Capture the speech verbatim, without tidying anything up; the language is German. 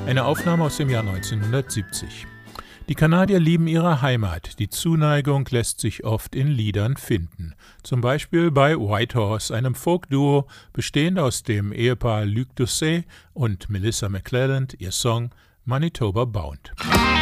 Eine Aufnahme aus dem Jahr neunzehnhundertsiebzig. Die Kanadier lieben ihre Heimat. Die Zuneigung lässt sich oft in Liedern finden. Zum Beispiel bei Whitehorse, einem Folk-Duo, bestehend aus dem Ehepaar Luc Doucet und Melissa McClelland, ihr Song Manitoba Bound.